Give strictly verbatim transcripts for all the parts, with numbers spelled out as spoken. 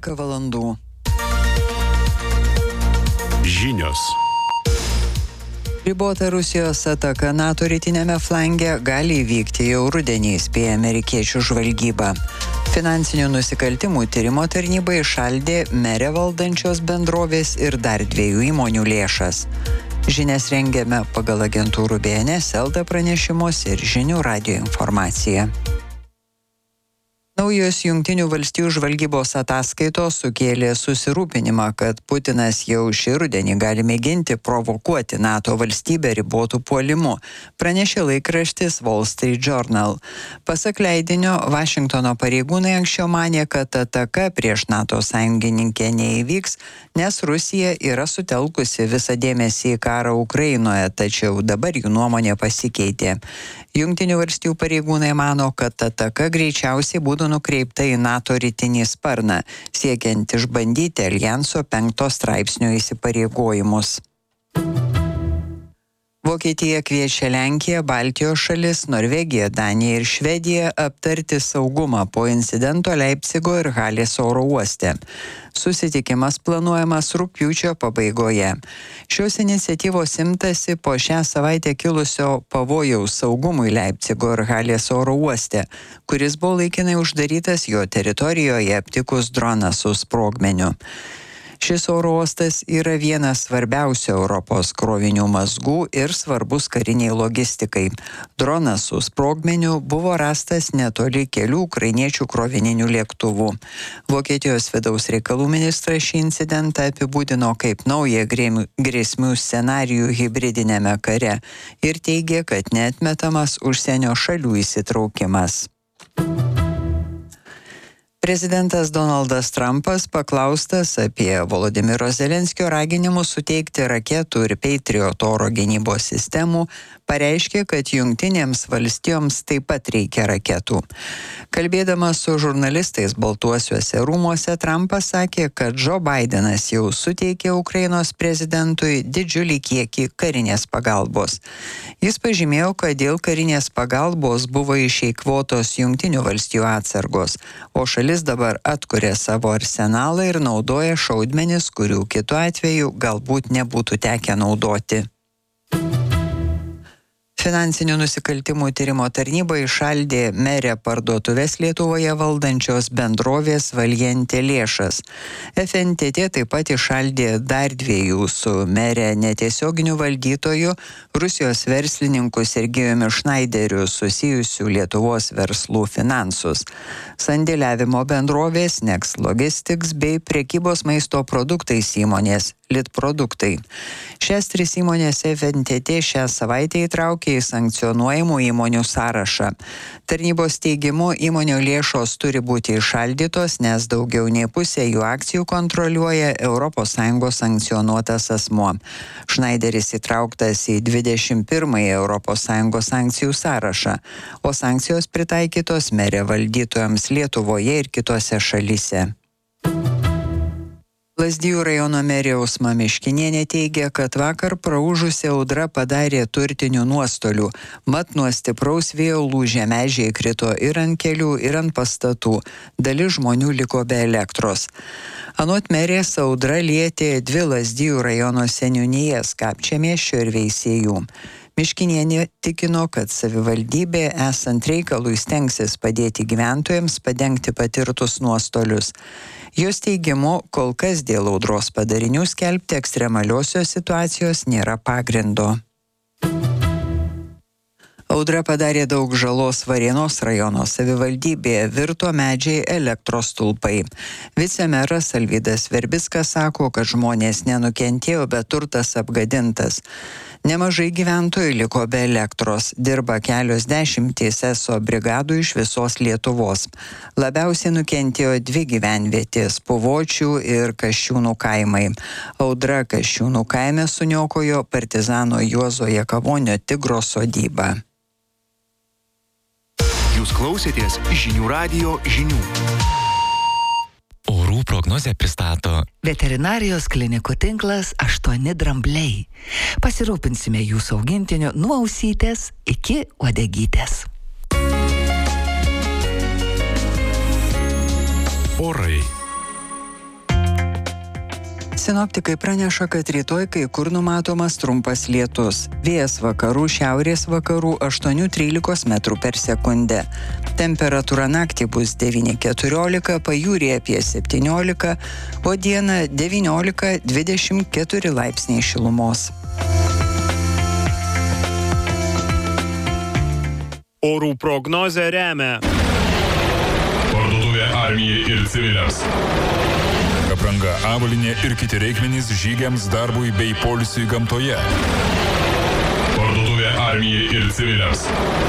vienuolika valandų. Žinios. Ribota Rusijos ataka NATO rytinėme flange gali įvykti jau rudenį, spėja amerikiečių žvalgyba. Finansinių nusikaltimų tyrimo tarnyba įšaldė merę valdančios bendrovės ir dar dviejų įmonių lėšas. Žinias rengiame pagal agentūrų B N S, L T pranešimus ir žinių radijo informaciją. Naujos Jungtinių valstijų žvalgybos ataskaitos sukėlė susirūpinimą, kad Putinas jau šį rudenį gali mėginti provokuoti NATO valstybę ribotų puolimu, pranešė laikraštis Wall Street Journal. Pasak leidinio, Vašingtono pareigūnai anksčiau manė, kad ataka prieš NATO sąjungininkę neįvyks, nes Rusija yra sutelkusi visą dėmesį į karą Ukrainoje, tačiau dabar jų nuomonė pasikeitė. Jungtinių valstijų pareigūnai mano, kad ataka greičiausiai būtų nukreipta į NATO rytinį sparną, siekiant išbandyti aljanso penkto straipsnio įsipareigojimus. Vokietija kviečia Lenkiją, Baltijos šalis, Norvegiją, Daniją ir Švediją aptarti saugumą po incidento Leipcigo ir Halės oro uoste. Susitikimas planuojamas rugpjūčio pabaigoje. Šios iniciatyvos imtasi po šią savaitę kilusio pavojaus saugumui Leipcigo ir Halės oro uoste, kuris buvo laikinai uždarytas jo teritorijoje aptikus droną su sprogmeniu. Šis oro uostas yra vienas svarbiausių Europos krovinių mazgų ir svarbus kariniai logistikai. Dronas su sprogmeniu buvo rastas netoli kelių ukrainiečių krovininių lėktuvų. Vokietijos vidaus reikalų ministras šį incidentą apibūdino kaip naują grėsmių scenarijų hibridinėme kare ir teigė, kad neatmetamas užsienio šalių įsitraukimas. Prezidentas Donaldas Trumpas paklaustas apie Volodymyro Zelenskio raginimus suteikti raketų ir Patriot oro gynybos sistemų, pareiškė, kad jungtinėms valstijoms taip pat reikia raketų. Kalbėdamas su žurnalistais Baltuosiuose rūmuose, Trumpas sakė, kad Joe Bidenas jau suteikė Ukrainos prezidentui didžiulį kiekį karinės pagalbos. Jis pažymėjo, kad dėl karinės pagalbos buvo išeikvotos jungtinių valstijų atsargos, o šalis dabar atkuria savo arsenalą ir naudoja šaudmenis, kurių kitu atveju galbūt nebūtų tekę naudoti. Finansinių nusikaltimų tyrimo tarnyba įšaldė merę parduotuvės Lietuvoje valdančios bendrovės Valiente lėšas. F N T T taip pat įšaldė dar dviejų su merė netiesioginiu valdytoju Rusijos verslininku Sergejumi Šnaideriu susijusių Lietuvos verslų finansus. Sandėliavimo bendrovės Next Logistics bei prekybos maisto produktais įmonės Litproduktai. Šias tris įmonės F N T T šią savaitę įtraukė į sankcionuojamų įmonių sąrašą. Tarnybos teigimu, įmonių lėšos turi būti įšaldytos, nes daugiau nei pusė jų akcijų kontroliuoja Europos Sąjungos sankcionuotas asmuo. Schneideris įtrauktas į dvidešimt pirmąjį Europos Sąjungos sankcijų sąrašą, o sankcijos pritaikytos merė valdytojams Lietuvoje ir kitose šalyse. Lazdijų rajono merė Ausma Miškinienė teigia, kad vakar praūžusi audra padarė turtinių nuostolių, mat nuo stipraus vėjo lūžę medžiai krito ir ant kelių, ir ant pastatų. Dalis žmonių liko be elektros. Anot merės, audra lietė dvi Lazdijų rajono seniūnijas Kapčiamiesčio ir Veisiejų. Miškinienė tikino, kad savivaldybė esant reikalui stengsis padėti gyventojams padengti patirtus nuostolius. Jos teigimu, kol kas dėl audros padarinių skelbti ekstremaliosios situacijos nėra pagrindo. Audra padarė daug žalos Varėnos rajono savivaldybėje, virto medžiai elektros stulpai. Vicemeras Alvydas Verbickas sako, kad žmonės nenukentėjo, bet turtas apgadintas. Nemažai gyventojų liko be elektros, dirba kelios dešimtys eso brigadų iš visos Lietuvos. Labiausiai nukentėjo dvi gyvenvietės – Puvočių ir Kasčiūnų kaimai. Audra Kasčiūnų kaime suniokojo partizano Juozo Jakavonio Tigro sodybą. Jūs klausėtės žinių radijo žinių. Orų prognozę pristato Veterinarijos klinikų tinklas aštuoni drambliai. Pasirūpinsime jūsų augintiniu nuo ausytės iki uodegytės. Orai. Sinoptikai praneša, kad rytoj kai kur numatomas trumpas lietus. Vėjas vakarų, šiaurės vakarų aštuoni trylika metrų per sekundę. Temperatūra naktį bus devyni keturiolika, pajūryje apie septyniolika, o dieną devyniolika dvidešimt keturi laipsniai šilumos. Orų prognozę remia Parduotuvė Armijai ir civiliams. Apranga, avalynė ir kiti reikmenys žygiams, darbui bei poilsiui gamtoje. Parduotuvė Armijai ir civiliams.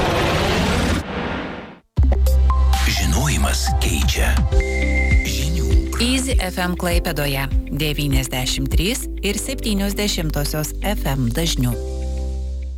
Žinojimas keičia. Žinių. Easy F M Klaipėdoje devyniasdešimt trys ir septynios dešimtosios F M dažniu.